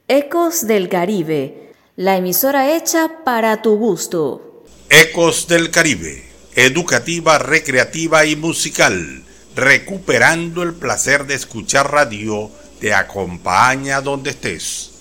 Ecos del Caribe, la emisora hecha para tu gusto. Ecos del Caribe, educativa, recreativa y musical, recuperando el placer de escuchar radio, te acompaña donde estés.